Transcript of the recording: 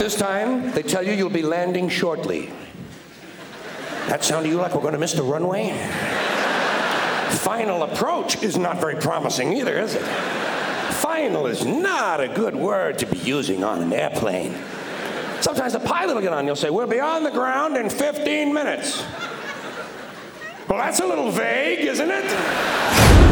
this time, they tell you you'll be landing shortly. That sound to you like we're going to miss the runway? Final approach is not very promising either, is it? Final is not a good word to be using on an airplane. Sometimes the pilot will get on and you'll say, we'll be on the ground in 15 minutes. Well, that's a little vague, isn't it?